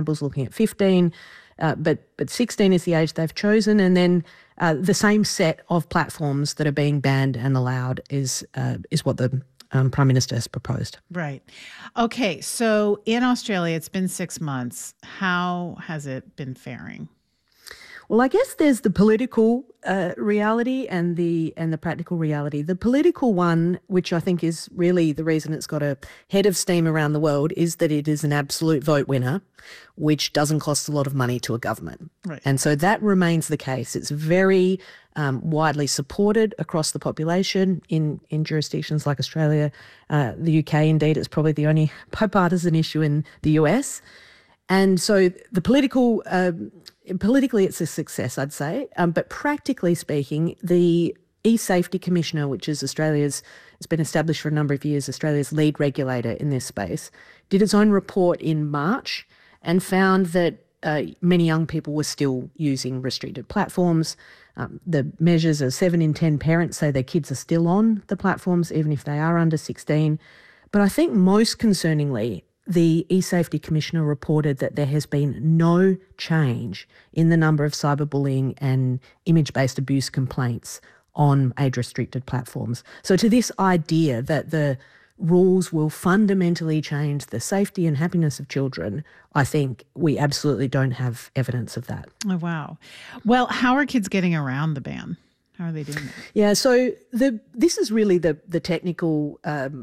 examples looking at 15, but 16 is the age they've chosen. And then the same set of platforms that are being banned and allowed is what the Prime Minister has proposed. Right. Okay, so in Australia, it's been 6 months. How has it been faring? Well, I guess there's the political reality and the practical reality. The political one, which I think is really the reason it's got a head of steam around the world, is that it is an absolute vote winner, which doesn't cost a lot of money to a government. Right. And so that remains the case. It's very widely supported across the population in jurisdictions like Australia. The UK, indeed, is probably the only bipartisan issue in the US. And so the politically it's a success, I'd say. But practically speaking, the eSafety Commissioner, which is it's been established for a number of years, Australia's lead regulator in this space, did its own report in March and found that many young people were still using restricted platforms. The measures are 7 in 10 parents say their kids are still on the platforms, even if they are under 16. But I think most concerningly, the eSafety Commissioner reported that there has been no change in the number of cyberbullying and image-based abuse complaints on age-restricted platforms. So to this idea that the rules will fundamentally change the safety and happiness of children, I think we absolutely don't have evidence of that. Oh, wow. Well, how are kids getting around the ban? How are they doing that? Yeah, so this is really the technical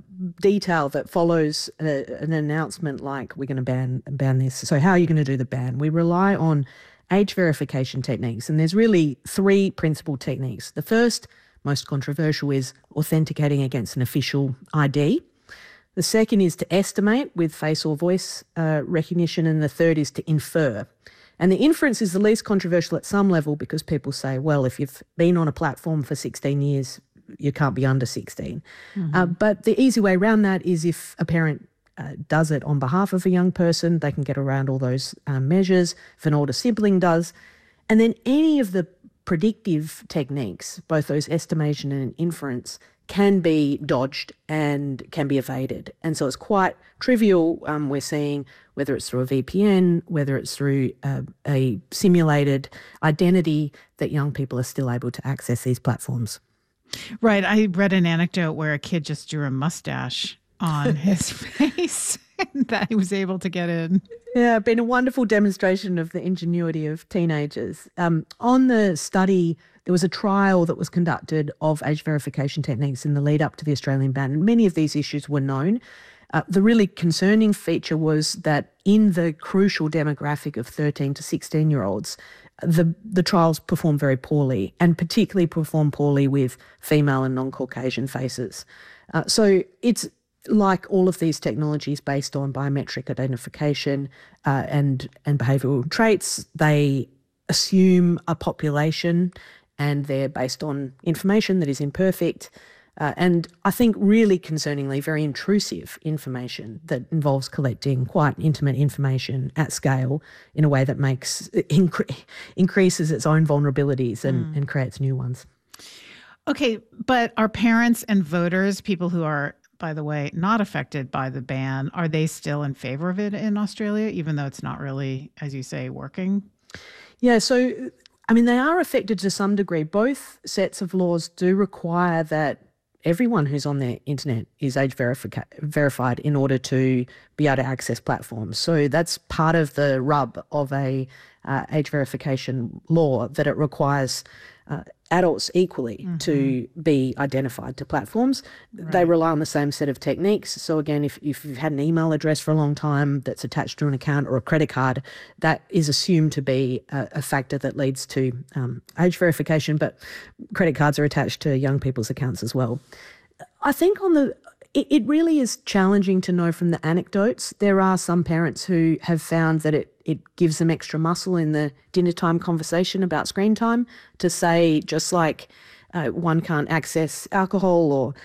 detail that follows an announcement like we're going to ban this. So how are you going to do the ban? We rely on age verification techniques, and there's really 3 principal techniques. The first, most controversial, is authenticating against an official ID. The second is to estimate with face or voice recognition, and the third is to infer. And the inference is the least controversial at some level because people say, well, if you've been on a platform for 16 years, you can't be under 16. Mm-hmm. But the easy way around that is if a parent does it on behalf of a young person, they can get around all those measures. If an older sibling does. And then any of the predictive techniques, both those estimation and inference, can be dodged and can be evaded. And so it's quite trivial. We're seeing whether it's through a VPN, whether it's through a simulated identity, that young people are still able to access these platforms. Right. I read an anecdote where a kid just drew a mustache on his face and that he was able to get in. Yeah, been a wonderful demonstration of the ingenuity of teenagers. On the study, there was a trial that was conducted of age verification techniques in the lead up to the Australian ban, and many of these issues were known. The really concerning feature was that in the crucial demographic of 13 to 16-year-olds, the trials performed very poorly, and particularly performed poorly with female and non-Caucasian faces. So it's like all of these technologies based on biometric identification and behavioural traits. They assume a population and they're based on information that is imperfect. And I think really concerningly, very intrusive information that involves collecting quite intimate information at scale in a way that increases its own vulnerabilities and creates new ones. Okay, but are parents and voters, people who are, by the way, not affected by the ban, are they still in favor of it in Australia, even though it's not really, as you say, working? Yeah, so, I mean, they are affected to some degree. Both sets of laws do require that everyone who's on the internet is age verified in order to be able to access platforms. So that's part of the rub of a age verification law, that it requires adults equally to be identified to platforms. Right. They rely on the same set of techniques. So again, if you've had an email address for a long time that's attached to an account or a credit card, that is assumed to be a factor that leads to age verification, but credit cards are attached to young people's accounts as well. I think it really is challenging to know from the anecdotes. There are some parents who have found that it gives them extra muscle in the dinner time conversation about screen time to say, just like one can't access alcohol or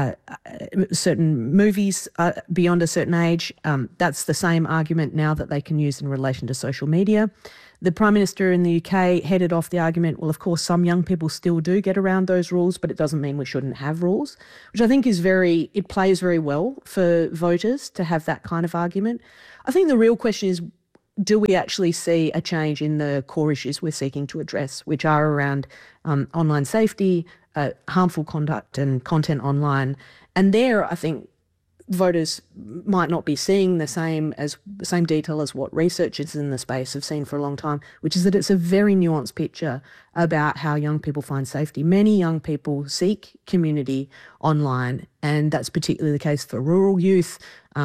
certain movies beyond a certain age, that's the same argument now that they can use in relation to social media. The Prime Minister in the UK headed off the argument, well, of course, some young people still do get around those rules, but it doesn't mean we shouldn't have rules, which I think it plays very well for voters to have that kind of argument. I think the real question is, do we actually see a change in the core issues we're seeking to address, which are around online safety, harmful conduct and content online? And there, I think voters might not be seeing the same detail as what researchers in the space have seen for a long time, which is that it's a very nuanced picture about how young people find safety. Many young people seek community online, and that's particularly the case for rural youth,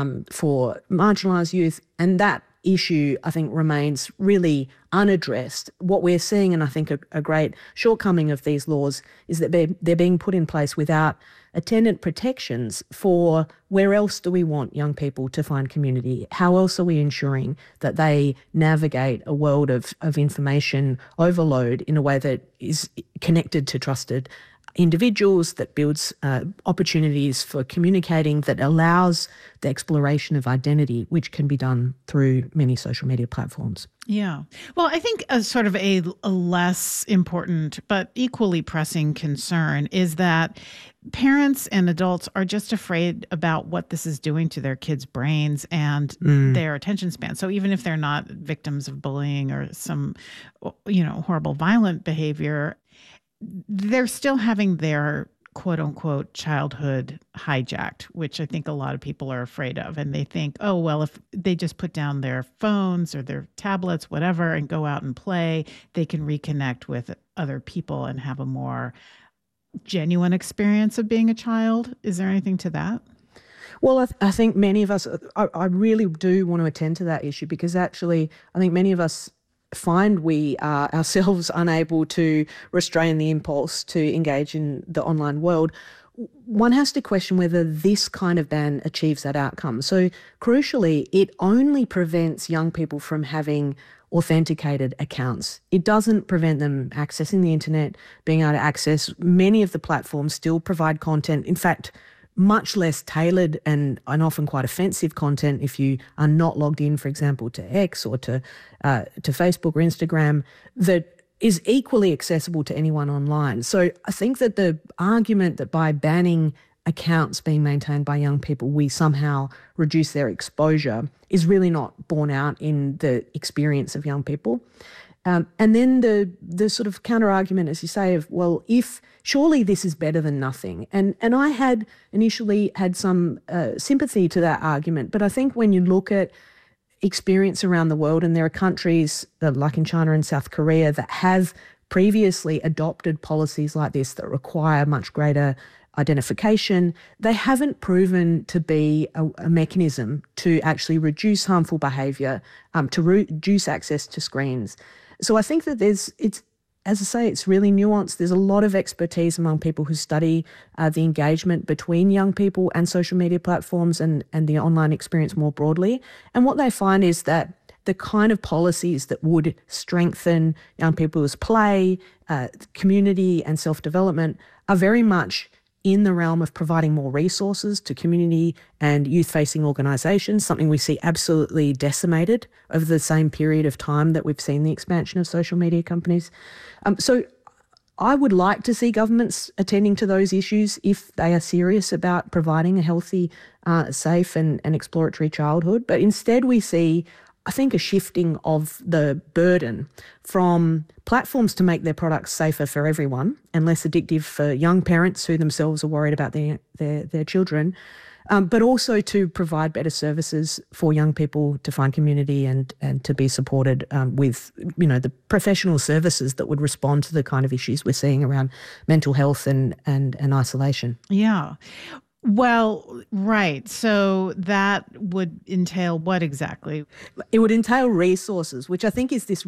for marginalised youth, and that issue, I think, remains really unaddressed. What we're seeing, and I think a great shortcoming of these laws, is that they're being put in place without attendant protections for where else do we want young people to find community? How else are we ensuring that they navigate a world of information overload in a way that is connected to trusted individuals, that builds opportunities for communicating, that allows the exploration of identity, which can be done through many social media platforms. Yeah. Well, I think a sort of a less important but equally pressing concern is that parents and adults are just afraid about what this is doing to their kids' brains and their attention span. So even if they're not victims of bullying or some, horrible violent behavior, they're still having their quote unquote childhood hijacked, which I think a lot of people are afraid of. And they think, oh, well, if they just put down their phones or their tablets, whatever, and go out and play, they can reconnect with other people and have a more genuine experience of being a child. Is there anything to that? Well, I think many of us, I really do want to attend to that issue, because actually I think many of us find we are ourselves unable to restrain the impulse to engage in the online world. One has to question whether this kind of ban achieves that outcome. So crucially, it only prevents young people from having authenticated accounts. It doesn't prevent them accessing the internet, being able to access. Many of the platforms still provide content. In fact, much less tailored and often quite offensive content if you are not logged in, for example, to X or to Facebook or Instagram, that is equally accessible to anyone online. So I think that the argument that by banning accounts being maintained by young people, we somehow reduce their exposure is really not borne out in the experience of young people. And then the sort of counter argument, as you say, of, well, if surely this is better than nothing. And I had initially had some sympathy to that argument. But I think when you look at experience around the world, and there are countries like in China and South Korea that have previously adopted policies like this that require much greater identification, they haven't proven to be a mechanism to actually reduce harmful behaviour, to reduce access to screens. So I think that as I say, it's really nuanced. There's a lot of expertise among people who study the engagement between young people and social media platforms and the online experience more broadly. And what they find is that the kind of policies that would strengthen young people's play, community and self-development are very much in the realm of providing more resources to community and youth-facing organisations, something we see absolutely decimated over the same period of time that we've seen the expansion of social media companies. So I would like to see governments attending to those issues if they are serious about providing a healthy, safe and exploratory childhood. But instead we see, I think, a shifting of the burden from platforms to make their products safer for everyone and less addictive for young parents who themselves are worried about their children, but also to provide better services for young people to find community and to be supported with, the professional services that would respond to the kind of issues we're seeing around mental health and isolation. Yeah. Well, right. So that would entail what exactly? It would entail resources, which I think is this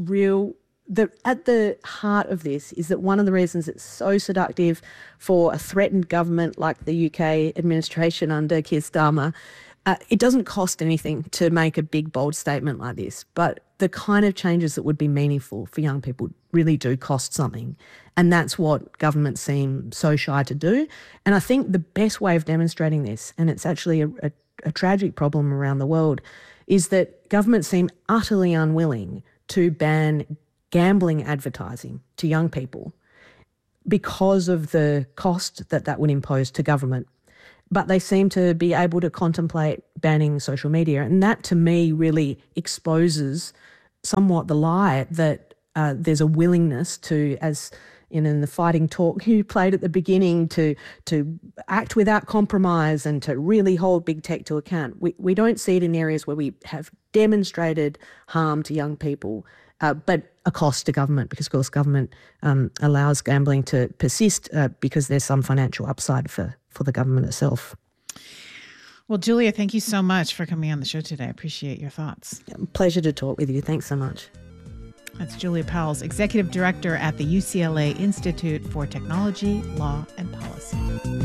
at the heart of this is that one of the reasons it's so seductive for a threatened government like the UK administration under Keir Starmer, it doesn't cost anything to make a big, bold statement like this, but the kind of changes that would be meaningful for young people really do cost something. And that's what governments seem so shy to do. And I think the best way of demonstrating this, and it's actually a tragic problem around the world, is that governments seem utterly unwilling to ban gambling advertising to young people because of the cost that would impose to government. But they seem to be able to contemplate banning social media. And that, to me, really exposes somewhat the lie that there's a willingness to, as in the fighting talk you played at the beginning, to act without compromise and to really hold big tech to account. We don't see it in areas where we have demonstrated harm to young people, but a cost to government, because of course government allows gambling to persist because there's some financial upside for the government itself. Well, Julia, thank you so much for coming on the show today. I appreciate your thoughts. Pleasure to talk with you. Thanks so much. That's Julia Powles, Executive Director at the UCLA Institute for Technology, Law, and Policy.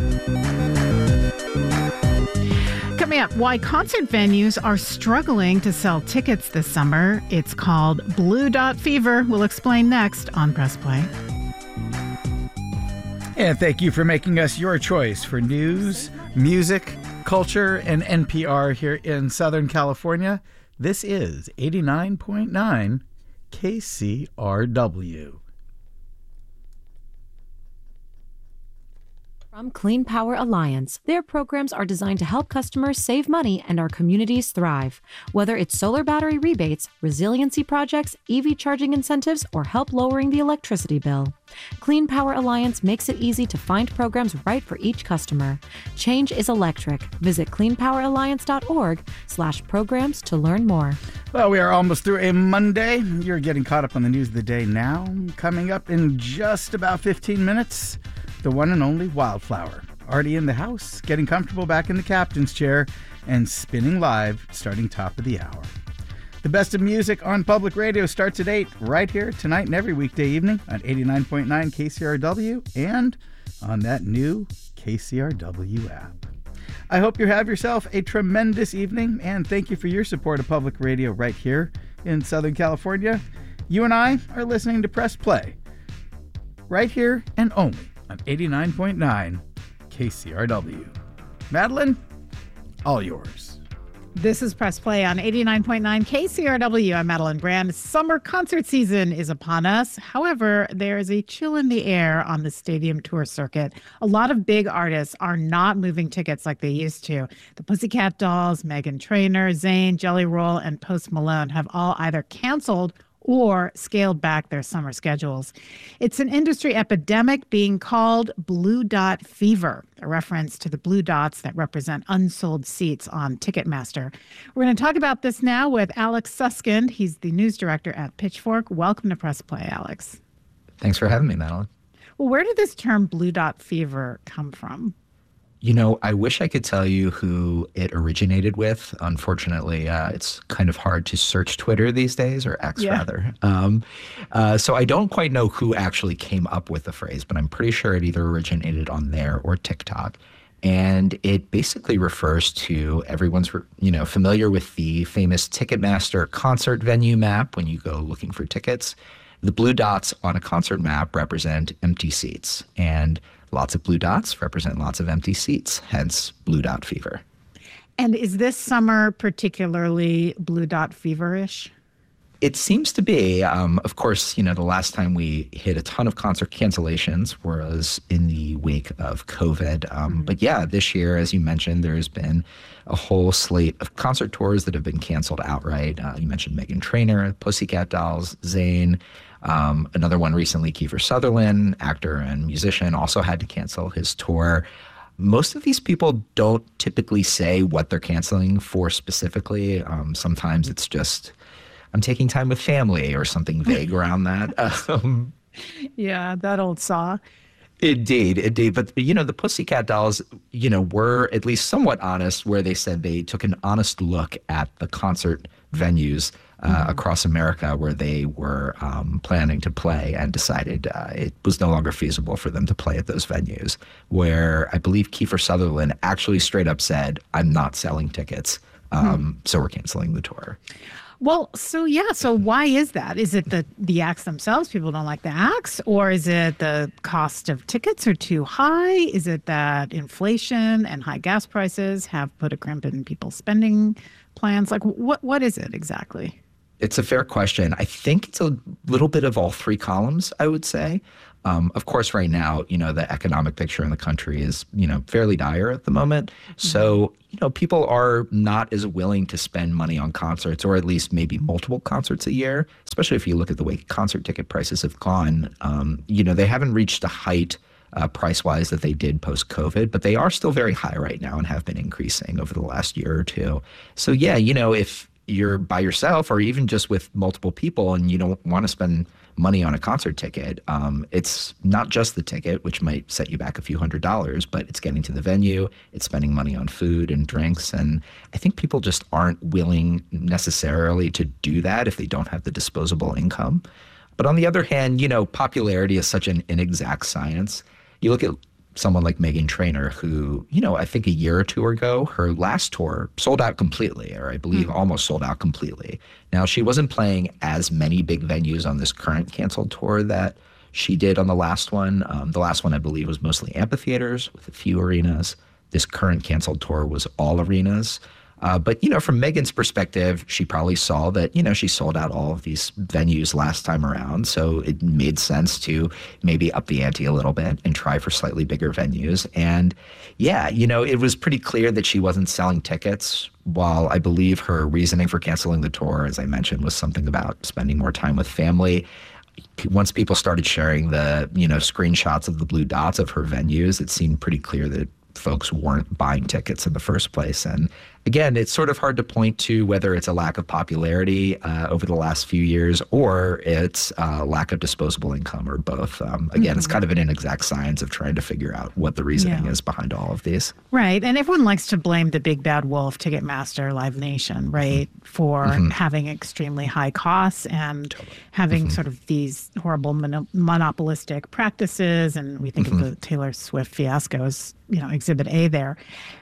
Coming up, why concert venues are struggling to sell tickets this summer. It's called Blue Dot Fever. We'll explain next on Press Play. And thank you for making us your choice for news, music, culture, and NPR here in Southern California. This is 89.9 KCRW. From Clean Power Alliance, their programs are designed to help customers save money and our communities thrive. Whether it's solar battery rebates, resiliency projects, EV charging incentives, or help lowering the electricity bill, Clean Power Alliance makes it easy to find programs right for each customer. Change is electric. Visit cleanpoweralliance.org/programs to learn more. Well, we are almost through a Monday. You're getting caught up on the news of the day now. Coming up in just about 15 minutes, the one and only Wildflower. Already in the house, getting comfortable back in the captain's chair, and spinning live starting top of the hour. The best of music on public radio starts at 8, right here tonight and every weekday evening on 89.9 KCRW and on that new KCRW app. I hope you have yourself a tremendous evening, and thank you for your support of public radio right here in Southern California. You and I are listening to Press Play, right here and only on 89.9 KCRW. Madeline, all yours. This is Press Play on 89.9 KCRW. I'm Madeline Brand. Summer concert season is upon us. However, there is a chill in the air on the stadium tour circuit. A lot of big artists are not moving tickets like they used to. The Pussycat Dolls, Meghan Trainor, Zayn, Jelly Roll, and Post Malone have all either canceled or scaled back their summer schedules. It's an industry epidemic being called Blue Dot Fever, a reference to the blue dots that represent unsold seats on Ticketmaster. We're going to talk about this now with Alex Suskind. He's the news director at Pitchfork. Welcome to Press Play, Alex. Thanks for having me, Madeline. Well, where did this term Blue Dot Fever come from? You know, I wish I could tell you who it originated with. Unfortunately, it's kind of hard to search Twitter these days, or X rather. So I don't quite know who actually came up with the phrase, but I'm pretty sure it either originated on there or TikTok. And it basically refers to everyone's, familiar with the famous Ticketmaster concert venue map when you go looking for tickets. The blue dots on a concert map represent empty seats, and lots of blue dots represent lots of empty seats, hence Blue Dot Fever. And is this summer particularly Blue Dot Fever-ish? It seems to be. Of course, the last time we hit a ton of concert cancellations was in the wake of COVID. But yeah, this year, as you mentioned, there's been a whole slate of concert tours that have been canceled outright. You mentioned Meghan Trainor, Pussycat Dolls, Zayn. Another one recently, Kiefer Sutherland, actor and musician, also had to cancel his tour. Most of these people don't typically say what they're canceling for specifically. Sometimes it's just, I'm taking time with family or something vague around that. Yeah, that old saw. Indeed. But, the Pussycat Dolls, were at least somewhat honest, where they said they took an honest look at the concert venues across America where they were planning to play, and decided it was no longer feasible for them to play at those venues, where I believe Kiefer Sutherland actually straight up said, I'm not selling tickets, so we're canceling the tour. Well, so why is that? Is it the acts themselves? People don't like the acts? Or is it the cost of tickets are too high? Is it that inflation and high gas prices have put a crimp in people's spending plans? Like, what is it exactly? It's a fair question. I think it's a little bit of all three columns, I would say. Of course, right now, the economic picture in the country is, fairly dire at the moment. So, people are not as willing to spend money on concerts, or at least maybe multiple concerts a year, especially if you look at the way concert ticket prices have gone. They haven't reached a height price-wise that they did post-COVID, but they are still very high right now and have been increasing over the last year or two. So yeah, if you're by yourself or even just with multiple people and you don't want to spend money on a concert ticket, it's not just the ticket, which might set you back a few $100s, but it's getting to the venue, it's spending money on food and drinks. And I think people just aren't willing necessarily to do that if they don't have the disposable income. But on the other hand, popularity is such an inexact science. You look at someone like Meghan Trainor, who, I think a year or two ago, her last tour sold out completely, or I believe almost sold out completely. Now, she wasn't playing as many big venues on this current canceled tour that she did on the last one. The last one, I believe, was mostly amphitheaters with a few arenas. This current canceled tour was all arenas. But, from Meghan's perspective, she probably saw that, she sold out all of these venues last time around. So it made sense to maybe up the ante a little bit and try for slightly bigger venues. And yeah, it was pretty clear that she wasn't selling tickets. While I believe her reasoning for canceling the tour, as I mentioned, was something about spending more time with family. Once people started sharing the, screenshots of the blue dots of her venues, it seemed pretty clear that folks weren't buying tickets in the first place. And again, it's sort of hard to point to whether it's a lack of popularity over the last few years or it's a lack of disposable income, or both. Again, it's kind of an inexact science of trying to figure out what the reasoning is behind all of these. Right. And everyone likes to blame the big bad wolf, Ticketmaster, Live Nation, right, for having extremely high costs and having sort of these horrible monopolistic practices. And we think of the Taylor Swift fiasco as, Exhibit A there.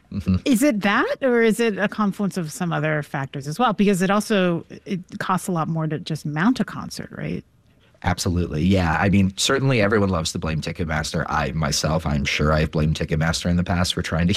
Is it that, or is it a confluence of some other factors as well? Because it costs a lot more to just mount a concert, right? Absolutely. Yeah. I mean, certainly everyone loves to blame Ticketmaster. I'm sure I've blamed Ticketmaster in the past for trying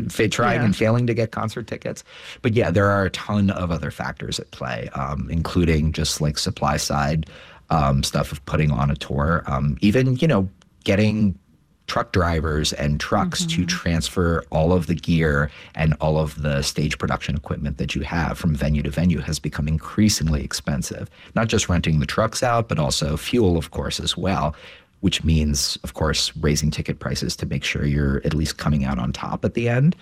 and failing to get concert tickets. But yeah, there are a ton of other factors at play, including just like supply side stuff of putting on a tour, even, getting truck drivers and trucks to transfer all of the gear and all of the stage production equipment that you have from venue to venue has become increasingly expensive. Not just renting the trucks out, but also fuel, of course, as well, which means, of course, raising ticket prices to make sure you're at least coming out on top at the end.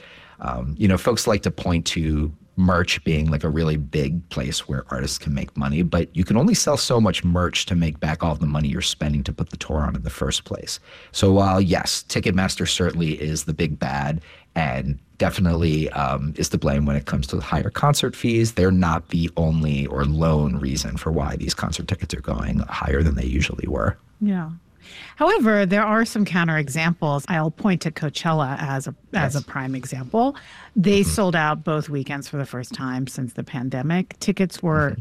Folks like to point to merch being like a really big place where artists can make money, but you can only sell so much merch to make back all the money you're spending to put the tour on in the first place. So while, yes, Ticketmaster certainly is the big bad and definitely is to blame when it comes to higher concert fees, they're not the only or lone reason for why these concert tickets are going higher than they usually were. Yeah. However, there are some counterexamples. I'll point to Coachella as a prime example. They sold out both weekends for the first time since the pandemic. Tickets were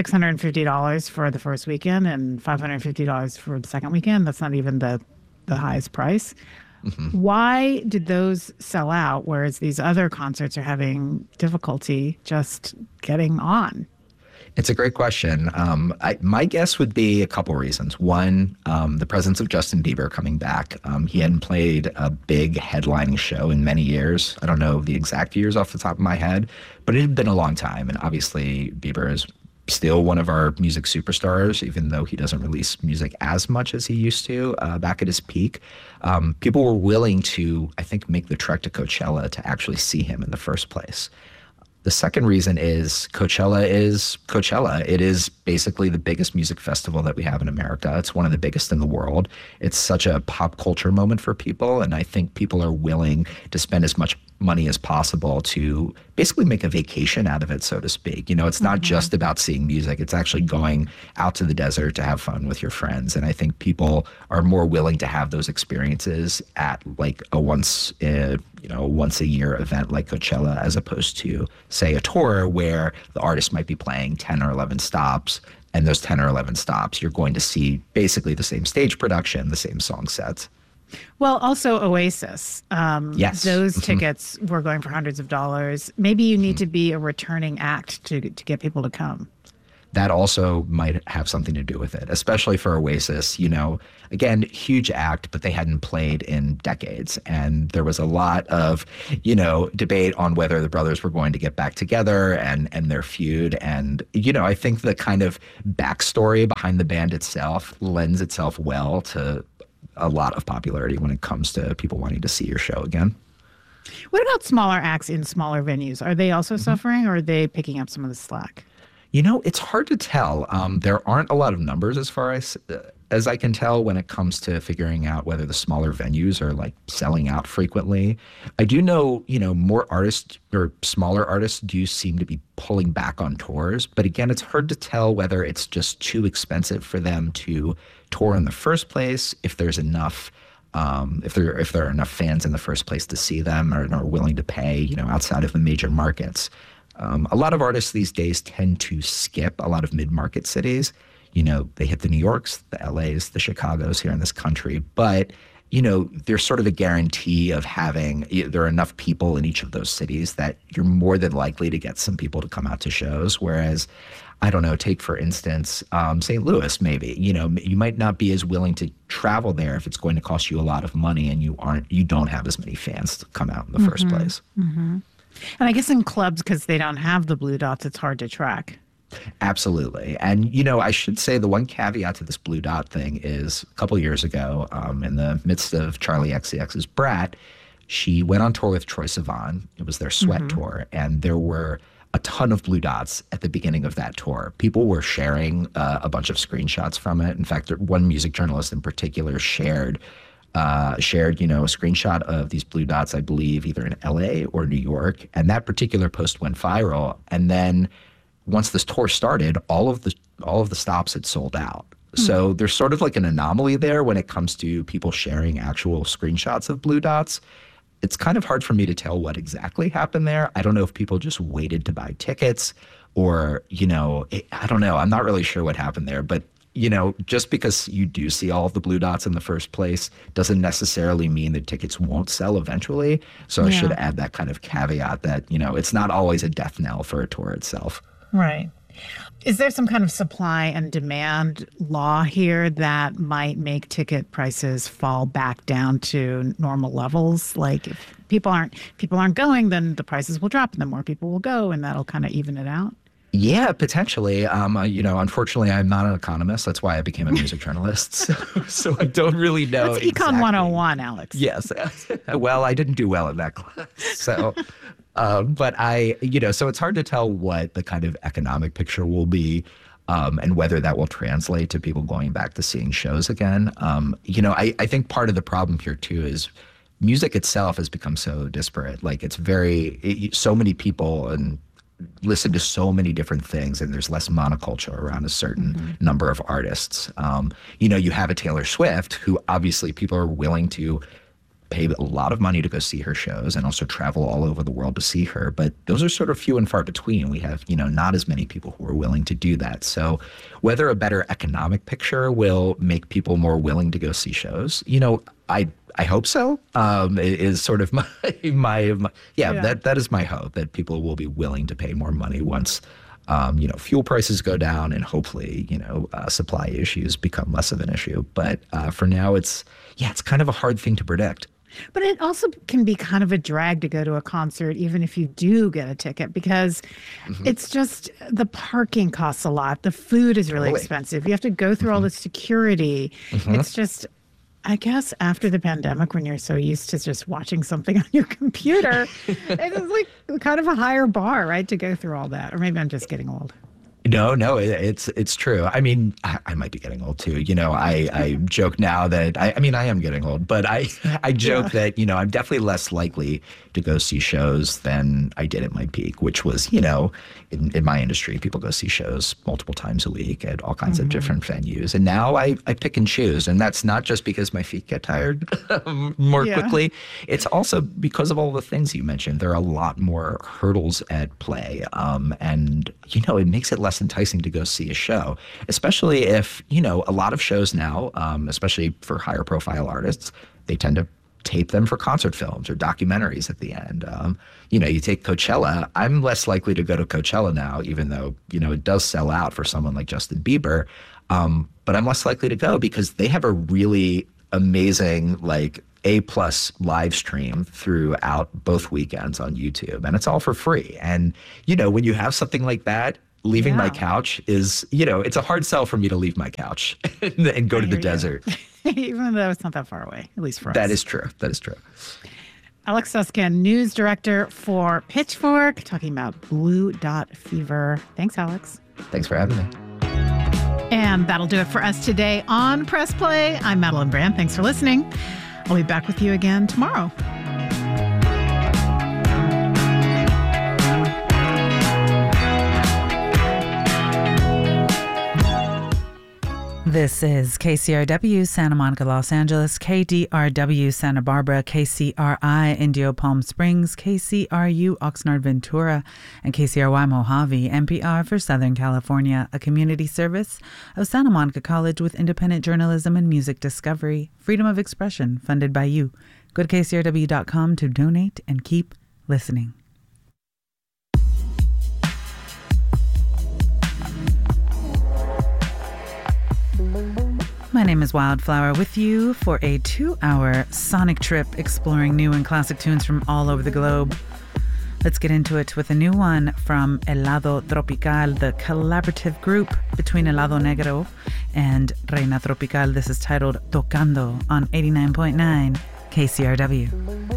$650 for the first weekend and $550 for the second weekend. That's not even the highest price. Why did those sell out, whereas these other concerts are having difficulty just getting on? It's a great question. My guess would be a couple reasons. One, the presence of Justin Bieber coming back. He hadn't played a big headlining show in many years. I don't know the exact years off the top of my head, but it had been a long time. And obviously, Bieber is still one of our music superstars, even though he doesn't release music as much as he used to back at his peak. People were willing to, I think, make the trek to Coachella to actually see him in the first place. The second reason is Coachella is Coachella. It is basically the biggest music festival that we have in America. It's one of the biggest in the world. It's such a pop culture moment for people, and I think people are willing to spend as much money as possible to basically make a vacation out of it, so to speak. It's not just about seeing music. It's actually going out to the desert to have fun with your friends. And I think people are more willing to have those experiences at like a once a year event like Coachella, as opposed to, say, a tour where the artist might be playing 10 or 11 stops. And those 10 or 11 stops, you're going to see basically the same stage production, the same song sets. Well, also Oasis. Yes. Those tickets were going for hundreds of dollars. Maybe you need to be a returning act to get people to come. that also might have something to do with it, especially for Oasis. Again, huge act, but they hadn't played in decades. And there was a lot of, debate on whether the brothers were going to get back together and their feud. And, I think the kind of backstory behind the band itself lends itself well to a lot of popularity when it comes to people wanting to see your show again. What about smaller acts in smaller venues? Are they also suffering, or are they picking up some of the slack? It's hard to tell. There aren't a lot of numbers as far as I can tell when it comes to figuring out whether the smaller venues are like selling out frequently. I do know, more artists or smaller artists do seem to be pulling back on tours. But again, it's hard to tell whether it's just too expensive for them to tour in the first place, if there's enough if there are enough fans in the first place to see them or are willing to pay, outside of the major markets. A lot of artists these days tend to skip a lot of mid-market cities. They hit the New Yorks, the LAs, the Chicagos here in this country. But, there's sort of a guarantee of there are enough people in each of those cities that you're more than likely to get some people to come out to shows. Whereas, I don't know, take for instance, St. Louis, maybe, you might not be as willing to travel there if it's going to cost you a lot of money and you don't have as many fans to come out in the first place. Mm-hmm. And I guess in clubs, because they don't have the blue dots, it's hard to track. Absolutely. And, I should say the one caveat to this blue dot thing is a couple years ago, in the midst of Charlie XCX's Brat, she went on tour with Troye Sivan. It was their Sweat tour. And there were a ton of blue dots at the beginning of that tour. People were sharing a bunch of screenshots from it. In fact, one music journalist in particular shared a screenshot of these blue dots, I believe, either in LA or New York. And that particular post went viral. And then once this tour started, all of the stops had sold out. So there's sort of like an anomaly there when it comes to people sharing actual screenshots of blue dots. It's kind of hard for me to tell what exactly happened there. I don't know if people just waited to buy tickets or, I don't know. I'm not really sure what happened there. But, just because you do see all of the blue dots in the first place doesn't necessarily mean that tickets won't sell eventually. So I should add that kind of caveat that, it's not always a death knell for a tour itself. Right. Is there some kind of supply and demand law here that might make ticket prices fall back down to normal levels? Like if people aren't going, then the prices will drop and then more people will go and that'll kind of even it out? Yeah, potentially. Unfortunately, I'm not an economist. That's why I became a music journalist. So I don't really know. That's Econ 101, Alex. Yes. Well, I didn't do well in that class. So, but so it's hard to tell what the kind of economic picture will be and whether that will translate to people going back to seeing shows again. I think part of the problem here, too, is music itself has become so disparate. Like so many people and listen to so many different things, and there's less monoculture around a certain number of artists. You have a Taylor Swift, who obviously people are willing to pay a lot of money to go see her shows and also travel all over the world to see her. But those are sort of few and far between. We have, not as many people who are willing to do that. So whether a better economic picture will make people more willing to go see shows, I hope so. It is sort of that is my hope, that people will be willing to pay more money once, fuel prices go down and hopefully, supply issues become less of an issue. But for now, it's kind of a hard thing to predict. But it also can be kind of a drag to go to a concert, even if you do get a ticket, because it's just the parking costs a lot. The food is really expensive. You have to go through all the security. It's just, I guess after the pandemic, when you're so used to just watching something on your computer, it's like kind of a higher bar, right, to go through all that. Or maybe I'm just getting old. No, it's true. I mean, I might be getting old too. I joke now that I am getting old, but I joke that, I'm definitely less likely to go see shows than I did at my peak, which was, in my industry, people go see shows multiple times a week at all kinds of different venues. And now I pick and choose. And that's not just because my feet get tired more quickly. It's also because of all the things you mentioned. There are a lot more hurdles at play. And, it makes it less enticing to go see a show, especially if, a lot of shows now, especially for higher profile artists, they tend to tape them for concert films or documentaries at the end. You take Coachella. I'm less likely to go to Coachella now, even though, it does sell out for someone like Justin Bieber. But I'm less likely to go because they have a really amazing, A+ live stream throughout both weekends on YouTube, and it's all for free. And, when you have something like that, leaving my couch is, it's a hard sell for me to leave my couch and go to the desert. Even though it's not that far away, at least for us. That is true. Alex Susskind, news director for Pitchfork, talking about Blue Dot Fever. Thanks, Alex. Thanks for having me. And that'll do it for us today on Press Play. I'm Madeline Brand. Thanks for listening. I'll be back with you again tomorrow. This is KCRW, Santa Monica, Los Angeles, KDRW, Santa Barbara, KCRI, Indio Palm Springs, KCRU, Oxnard, Ventura, and KCRY, Mojave, NPR for Southern California, a community service of Santa Monica College with independent journalism and music discovery, freedom of expression, funded by you. Go to KCRW.com to donate and keep listening. My name is Wildflower, with you for a 2-hour sonic trip exploring new and classic tunes from all over the globe. Let's get into it with a new one from Helado Tropical, the collaborative group between Helado Negro and Reina Tropical. This is titled Tocando on 89.9 KCRW.